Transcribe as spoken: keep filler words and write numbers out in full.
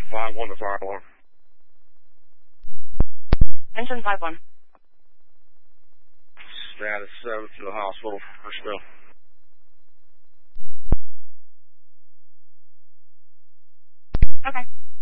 five one to fire alarm. Engine five one. Status seven to the hospital for spill. Okay.